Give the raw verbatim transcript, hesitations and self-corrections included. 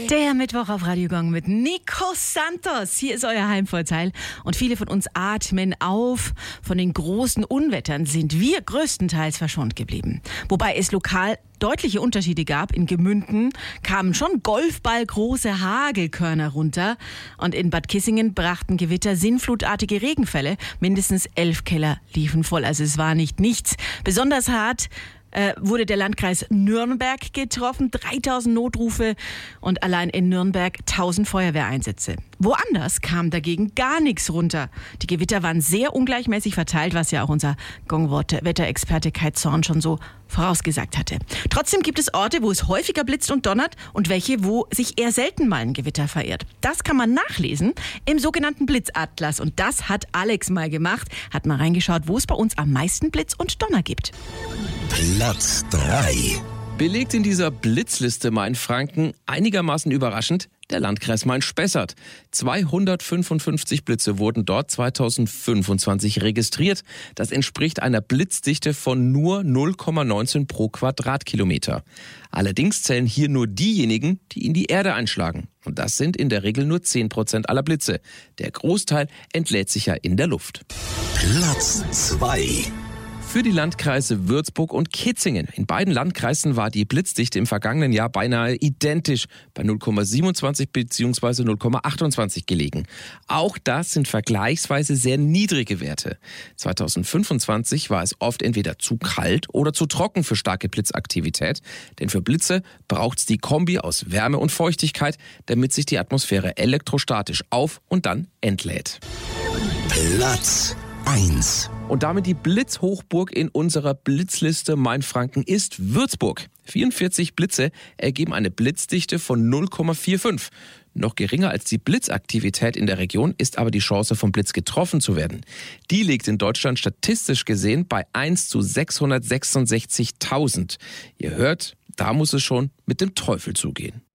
Der Mittwoch auf Radio Gong mit Nico Santos. Hier ist euer Heimvorteil. Und viele von uns atmen auf. Von den großen Unwettern sind wir größtenteils verschont geblieben. Wobei es lokal deutliche Unterschiede gab. In Gemünden kamen schon golfballgroße Hagelkörner runter. Und in Bad Kissingen brachten Gewitter sinnflutartige Regenfälle. Mindestens elf Keller liefen voll. Also es war nicht nichts. Besonders hart äh, wurde der Landkreis Nürnberg getroffen. dreitausend Notrufe und allein in Nürnberg tausend Feuerwehreinsätze. Woanders kam dagegen gar nichts runter. Die Gewitter waren sehr ungleichmäßig verteilt, was ja auch unser Gong-Wetterexperte Kai Zorn schon so vorausgesagt hatte. Trotzdem gibt es Orte, wo es häufiger blitzt und donnert und welche, wo sich eher selten mal ein Gewitter verirrt. Das kann man nachlesen im sogenannten Blitzatlas. Und das hat Alex mal gemacht, hat mal reingeschaut, wo es bei uns am meisten Blitz und Donner gibt. Platz drei. Belegt in dieser Blitzliste Mainfranken einigermaßen überraschend der Landkreis Main-Spessart. zweihundertfünfundfünfzig Blitze wurden dort zweitausendfünfundzwanzig registriert. Das entspricht einer Blitzdichte von nur null Komma neunzehn pro Quadratkilometer. Allerdings zählen hier nur diejenigen, die in die Erde einschlagen. Und das sind in der Regel nur zehn Prozent aller Blitze. Der Großteil entlädt sich ja in der Luft. Platz zwei. Für die Landkreise Würzburg und Kitzingen. In beiden Landkreisen war die Blitzdichte im vergangenen Jahr beinahe identisch bei null Komma siebenundzwanzig bzw. null Komma achtundzwanzig gelegen. Auch das sind vergleichsweise sehr niedrige Werte. zweitausendfünfundzwanzig war es oft entweder zu kalt oder zu trocken für starke Blitzaktivität. Denn für Blitze braucht es die Kombi aus Wärme und Feuchtigkeit, damit sich die Atmosphäre elektrostatisch auf- und dann entlädt. Platz eins. Und damit die Blitzhochburg in unserer Blitzliste Mainfranken ist Würzburg. vierundvierzig Blitze ergeben eine Blitzdichte von null Komma fünfundvierzig. Noch geringer als die Blitzaktivität in der Region ist aber die Chance, vom Blitz getroffen zu werden. Die liegt in Deutschland statistisch gesehen bei eins zu sechshundertsechsundsechzigtausend. Ihr hört, da muss es schon mit dem Teufel zugehen.